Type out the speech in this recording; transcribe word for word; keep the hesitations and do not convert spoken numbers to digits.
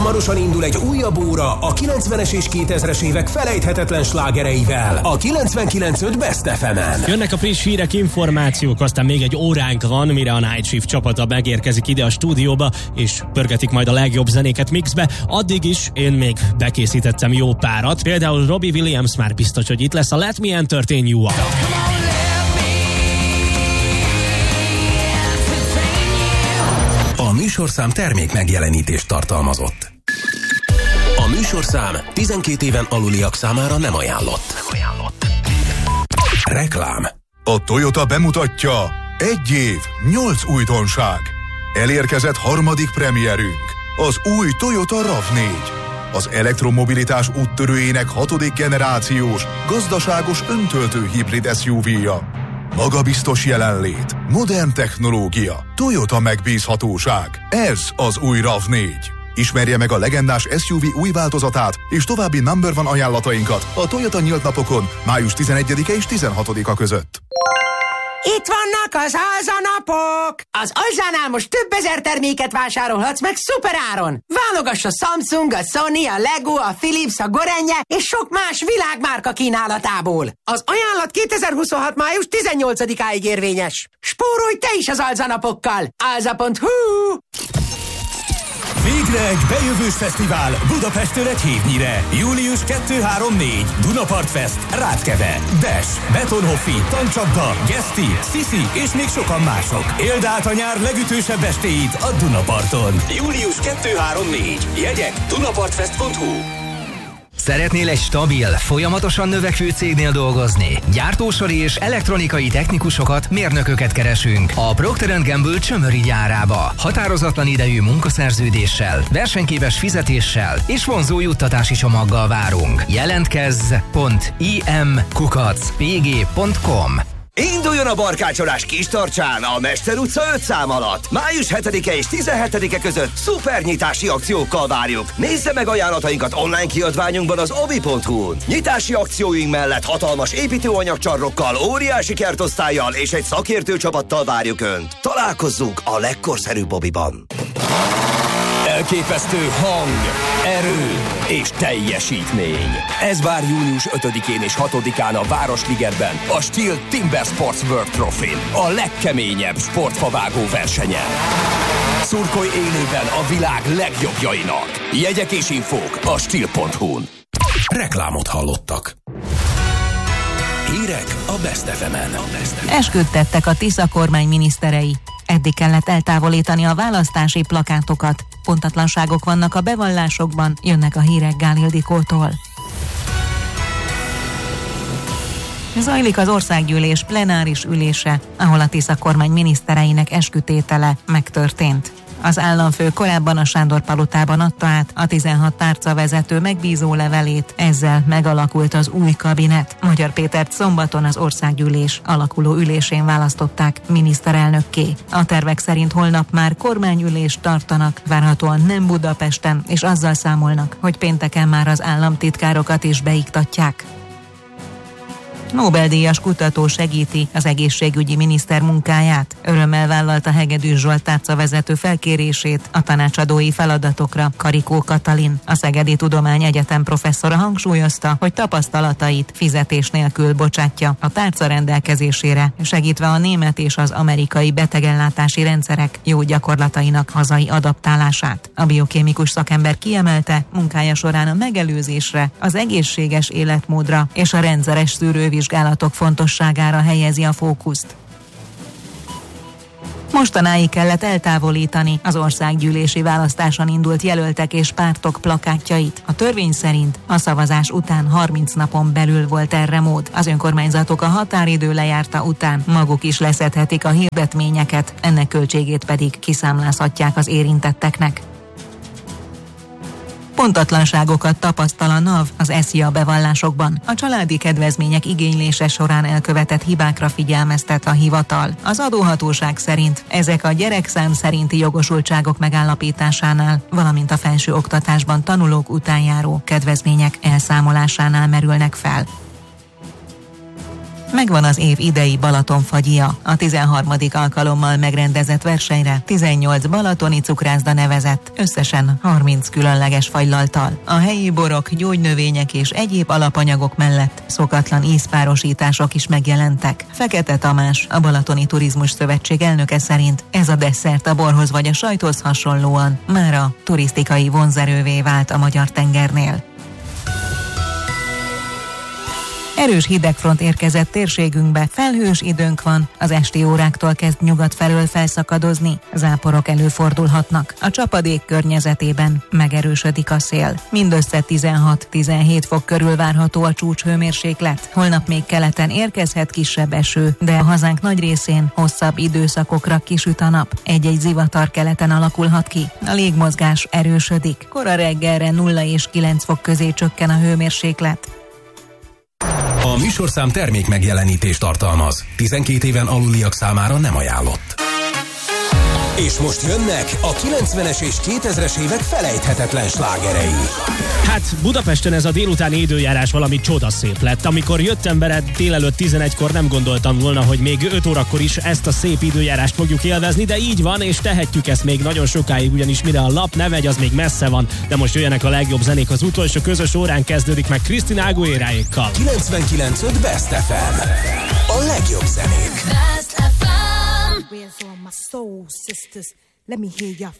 Hamarosan indul egy újabb óra a kilencvenes és kétezres évek felejthetetlen slágereivel. A kilencvenkilenc öt Best ef emen. Jönnek a friss hírek, információk, aztán még egy óránk van, mire a Night Shift csapata megérkezik ide a stúdióba, és pörgetik majd a legjobb zenéket mixbe. Addig is én még bekészítettem jó párat. Például Robbie Williams már biztos, hogy itt lesz a Let Me Entertain You-a. A műsorszám termék megjelenítést tartalmazott. A műsorszám tizenkét éven aluliak számára nem ajánlott. Nem ajánlott. Reklám. A Toyota bemutatja: egy év, nyolc újdonság. Elérkezett harmadik premierünk, az új Toyota ráv négy. Az elektromobilitás úttörőjének hatodik generációs, gazdaságos öntöltő hibrid es u vé-ja. Magabiztos jelenlét, modern technológia, Toyota megbízhatóság. Ez az új ráv négy. Ismerje meg a legendás es u vé új változatát és további number one ajánlatainkat a Toyota nyílt napokon május tizenegyedike és tizenhatodika között. Itt vannak az Alza-napok! Az Alzánál most több ezer terméket vásárolhatsz meg szuperáron! Válogass a Samsung, a Sony, a Lego, a Philips, a Gorenje és sok más világmárka kínálatából. Az ajánlat kétezer-huszonhat május tizennyolcadikáig érvényes. Spórolj te is az Alza-napokkal! alza pont hu. Végre egy bejövős fesztivál Budapesten egy hétnyire. július kettő három négy Dunapart Fest, Ráckeve, Dash, Betonhoffi, Tancsapda, Geszti, Sisi és még sokan mások. Éld át a nyár legütősebb estéit a Dunaparton. július kettő három négy Jegyek dunapartfest pont hu. Szeretnél egy stabil, folyamatosan növekvő cégnél dolgozni? Gyártósori és elektronikai technikusokat, mérnököket keresünk a Procter and Gamble Csömöri gyárába. Határozatlan idejű munkaszerződéssel, versenyképes fizetéssel és vonzó juttatási csomaggal várunk. Jelentkezz pont im kukac pg pont com. Induljon a barkácsolás Kistarcsán a Mester utca öt szám alatt. május hetedike és tizenhetedike között szupernyitási akciókkal várjuk. Nézze meg ajánlatainkat online kiadványunkban az obi pont hu-n. Nyitási akcióink mellett hatalmas építőanyagcsarnokkal, óriási kertosztállyal és egy szakértő csapattal várjuk Önt. Találkozzunk a legkorszerűbb obiban. Elképesztő hang, erő és teljesítmény. Ez vár június ötödikén és hatodikán a Városligetben, a Steel Timber Sports World Trophy, a legkeményebb sportfavágó versenyen. Szurkolj élőben a világ legjobbjainak. Jegyek és infók a steel pont hu-n. Reklámot hallottak. Hírek a Best ef emen. Esküt tettek a Tisza kormány miniszterei. Eddig kellett eltávolítani a választási plakátokat. Pontatlanságok vannak a bevallásokban, jönnek a hírek Gál Ildikótól. Zajlik az országgyűlés plenáris ülése, ahol a Tisza kormány minisztereinek eskütétele megtörtént. Az államfő korábban a Sándor-palotában adta át a tizenhat tárcavezető megbízó levelét, ezzel megalakult az új kabinet. Magyar Pétert szombaton az országgyűlés alakuló ülésén választották miniszterelnökké. A tervek szerint holnap már kormányülést tartanak, várhatóan nem Budapesten, és azzal számolnak, hogy pénteken már az államtitkárokat is beiktatják. Nobel-díjas kutató segíti az egészségügyi miniszter munkáját. Örömmel vállalta Hegedűs Zsolt tárcavezető felkérését a tanácsadói feladatokra. Karikó Katalin, a Szegedi Tudományegyetem professzora hangsúlyozta, hogy tapasztalatait fizetés nélkül bocsátja a tárca rendelkezésére, segítve a német és az amerikai betegellátási rendszerek jó gyakorlatainak hazai adaptálását. A biokémikus szakember kiemelte, munkája során a megelőzésre, az egészséges életmódra és a rendszeres szűrővizsgálatok vizsgálatok fontosságára helyezi a fókuszt. Mostanáig kellett eltávolítani az országgyűlési választáson indult jelöltek és pártok plakátjait. A törvény szerint a szavazás után harminc napon belül volt erre mód. Az önkormányzatok a határidő lejárta után maguk is leszedhetik a hirdetményeket, ennek költségét pedig kiszámlázhatják az érintetteknek. Pontatlanságokat tapasztal a NAV az eszia bevallásokban. A családi kedvezmények igénylése során elkövetett hibákra figyelmeztet a hivatal. Az adóhatóság szerint ezek a gyerekszám szerinti jogosultságok megállapításánál, valamint a felső oktatásban tanulók után járó kedvezmények elszámolásánál merülnek fel. Megvan az év idei Balatonfagyia. A tizenharmadik alkalommal megrendezett versenyre tizennyolc balatoni cukrászda nevezett, összesen harminc különleges fagylalttal. A helyi borok, gyógynövények és egyéb alapanyagok mellett szokatlan ízpárosítások is megjelentek. Fekete Tamás, a Balatoni Turizmus Szövetség elnöke szerint ez a desszert a borhoz vagy a sajthoz hasonlóan mára turisztikai vonzerővé vált a magyar tengernél. Erős hidegfront érkezett térségünkbe, felhős időnk van, az esti óráktól kezd nyugat felől felszakadozni, záporok előfordulhatnak. A csapadék környezetében megerősödik a szél. Mindössze tizenhat-tizenhét fok körül várható a csúcshőmérséklet. Holnap még keleten érkezhet kisebb eső, de a hazánk nagy részén hosszabb időszakokra kisüt a nap. Egy-egy zivatar keleten alakulhat ki. A légmozgás erősödik. Kora reggelre nulla és kilenc fok közé csökken a hőmérséklet. A műsorszám termék megjelenítést tartalmaz. tizenkét éven aluliak számára nem ajánlott. És most jönnek a kilencvenes és kétezres évek felejthetetlen slágerei. Hát Budapesten ez a délutáni időjárás valami csodaszép lett. Amikor jöttem be délelőtt tizenegykor, nem gondoltam volna, hogy még öt órakor is ezt a szép időjárást fogjuk élvezni, de így van, és tehetjük ezt még nagyon sokáig, ugyanis mire a lap ne vegy, az még messze van. De most jöjjenek a legjobb zenék, az utolsó közös órán kezdődik meg Christina Aguilera-ékkal. kilencvenkilenc öt Best ef em. A legjobb zenék. Best ef em. Where's all my soul sisters? Let me hear your